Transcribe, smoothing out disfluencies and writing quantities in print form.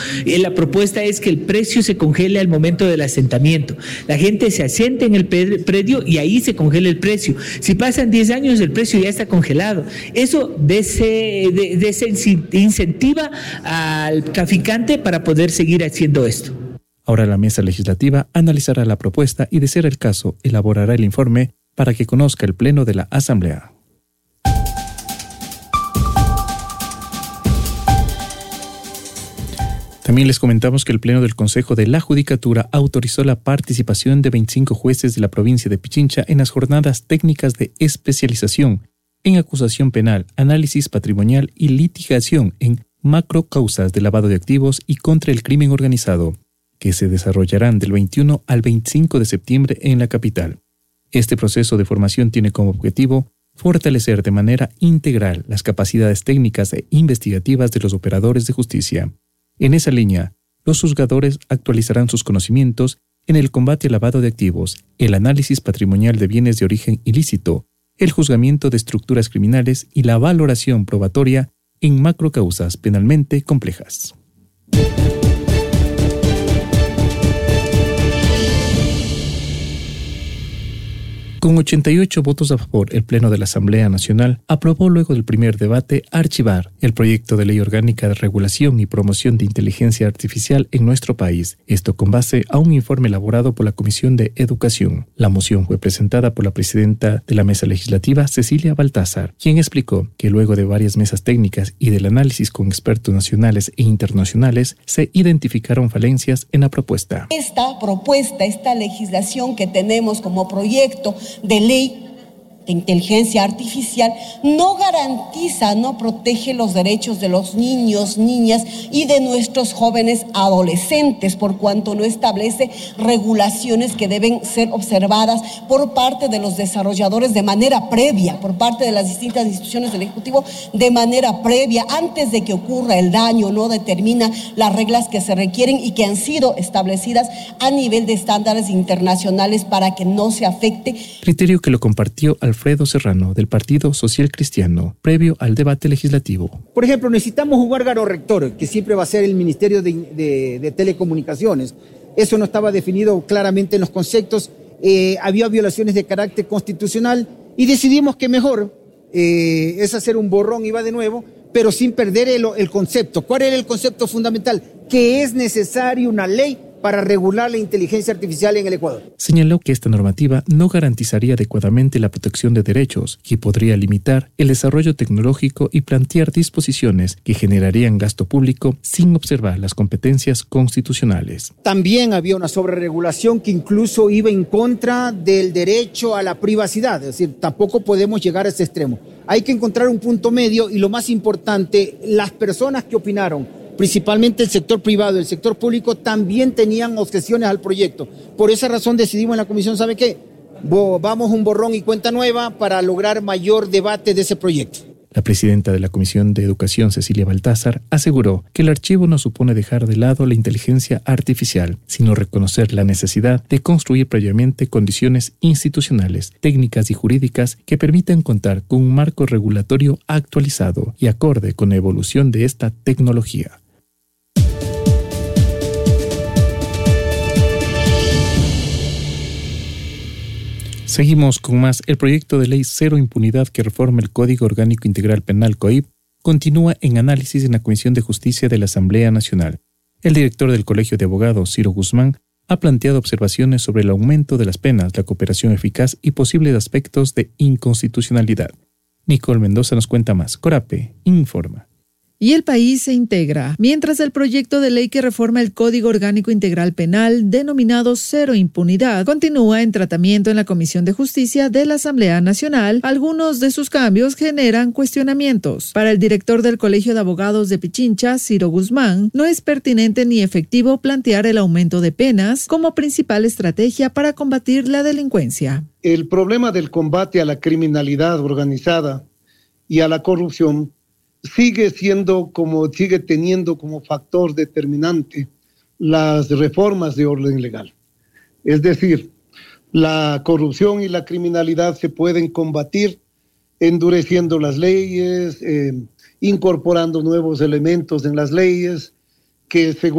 La propuesta es que el precio se congele al momento del asentamiento. La gente se asienta en el predio y ahí se congela el precio. Si pasan 10 años, el precio ya está congelado. Eso incentiva al traficante para poder seguir haciendo esto. Ahora la mesa legislativa analizará la propuesta y, de ser el caso, elaborará el informe para que conozca el Pleno de la Asamblea. También les comentamos que el Pleno del Consejo de la Judicatura autorizó la participación de 25 jueces de la provincia de Pichincha en las jornadas técnicas de especialización en acusación penal, análisis patrimonial y litigación en macrocausas de lavado de activos y contra el crimen organizado, que se desarrollarán del 21 al 25 de septiembre en la capital. Este proceso de formación tiene como objetivo fortalecer de manera integral las capacidades técnicas e investigativas de los operadores de justicia. En esa línea, los juzgadores actualizarán sus conocimientos en el combate al lavado de activos, el análisis patrimonial de bienes de origen ilícito, el juzgamiento de estructuras criminales y la valoración probatoria en macrocausas penalmente complejas. Con 88 votos a favor, el Pleno de la Asamblea Nacional aprobó luego del primer debate archivar el proyecto de ley orgánica de regulación y promoción de inteligencia artificial en nuestro país. Esto con base a un informe elaborado por la Comisión de Educación. La moción fue presentada por la presidenta de la Mesa Legislativa, Cecilia Baltázar, quien explicó que luego de varias mesas técnicas y del análisis con expertos nacionales e internacionales, se identificaron falencias en la propuesta. Esta legislación que tenemos como proyecto de ley de inteligencia artificial no garantiza, no protege los derechos de los niños, niñas y de nuestros jóvenes adolescentes, por cuanto no establece regulaciones que deben ser observadas por parte de los desarrolladores de manera previa, por parte de las distintas instituciones del Ejecutivo de manera previa, antes de que ocurra el daño, no determina las reglas que se requieren y que han sido establecidas a nivel de estándares internacionales para que no se afecte. Criterio que lo compartió Alfredo Serrano, del Partido Social Cristiano, previo al debate legislativo. Por ejemplo, necesitamos un órgano rector, que siempre va a ser el Ministerio de Telecomunicaciones. Eso no estaba definido claramente en los conceptos, había violaciones de carácter constitucional y decidimos que mejor es hacer un borrón y va de nuevo, pero sin perder el concepto. ¿Cuál era el concepto fundamental? Que es necesaria una ley para regular la inteligencia artificial en el Ecuador. Señaló que esta normativa no garantizaría adecuadamente la protección de derechos y podría limitar el desarrollo tecnológico y plantear disposiciones que generarían gasto público sin observar las competencias constitucionales. También había una sobreregulación que incluso iba en contra del derecho a la privacidad, es decir, tampoco podemos llegar a ese extremo. Hay que encontrar un punto medio y lo más importante, las personas que opinaron, principalmente el sector privado y el sector público, también tenían objeciones al proyecto. Por esa razón decidimos en la comisión, ¿sabe qué? Vamos un borrón y cuenta nueva para lograr mayor debate de ese proyecto. La presidenta de la Comisión de Educación, Cecilia Baltázar, aseguró que el archivo no supone dejar de lado la inteligencia artificial, sino reconocer la necesidad de construir previamente condiciones institucionales, técnicas y jurídicas que permitan contar con un marco regulatorio actualizado y acorde con la evolución de esta tecnología. Seguimos con más. El proyecto de ley Cero Impunidad que reforma el Código Orgánico Integral Penal COIP continúa en análisis en la Comisión de Justicia de la Asamblea Nacional. El director del Colegio de Abogados, Ciro Guzmán, ha planteado observaciones sobre el aumento de las penas, la cooperación eficaz y posibles aspectos de inconstitucionalidad. Nicole Mendoza nos cuenta más. Corape informa. Y el país se integra, mientras el proyecto de ley que reforma el Código Orgánico Integral Penal, denominado Cero Impunidad, continúa en tratamiento en la Comisión de Justicia de la Asamblea Nacional. Algunos de sus cambios generan cuestionamientos. Para el director del Colegio de Abogados de Pichincha, Ciro Guzmán, no es pertinente ni efectivo plantear el aumento de penas como principal estrategia para combatir la delincuencia. El problema del combate a la criminalidad organizada y a la corrupción sigue teniendo como factor determinante las reformas de orden legal. Es decir, la corrupción y la criminalidad se pueden combatir endureciendo las leyes, incorporando nuevos elementos en las leyes que según